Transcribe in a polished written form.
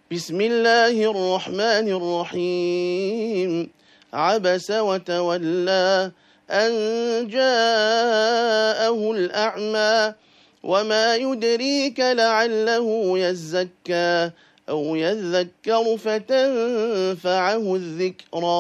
بسم الله الرحمن الرحيم عبس وتولى أن جاءه الأعمى وما يدريك لعله يزكى أو يذكر فتنفعه الذكرى